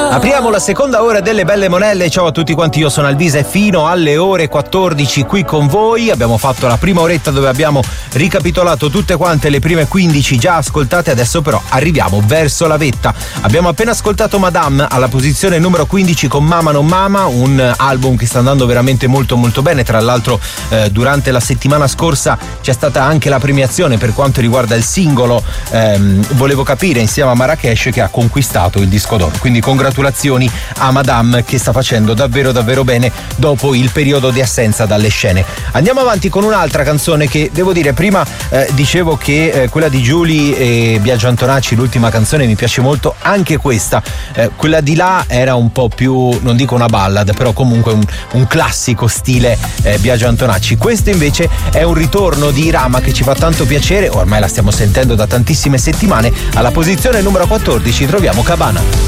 Apriamo la seconda ora delle Belle Monelle. Ciao a tutti quanti, io sono Alvisa e fino alle ore 14 qui con voi. Abbiamo fatto la prima oretta dove abbiamo ricapitolato tutte quante le prime 15 già ascoltate. Adesso però arriviamo verso la vetta. Abbiamo appena ascoltato Madame alla posizione numero 15 con Mama non Mama, un album che sta andando veramente molto molto bene. Tra l'altro durante la settimana scorsa c'è stata anche la premiazione per quanto riguarda il singolo Volevo capire, insieme a Marrakesh, che ha conquistato il disco d'oro. Quindi congratulazioni a Madame, che sta facendo davvero davvero bene dopo il periodo di assenza dalle scene. Andiamo avanti con un'altra canzone che devo dire, prima dicevo che quella di Giuly e Biagio Antonacci, l'ultima canzone, mi piace molto. Anche questa, quella di là era un po' più, non dico una ballad, però comunque un classico stile Biagio Antonacci. Questo invece è un ritorno di Irama che ci fa tanto piacere, ormai la stiamo sentendo da tantissime settimane. Alla posizione numero 14 troviamo Cabana.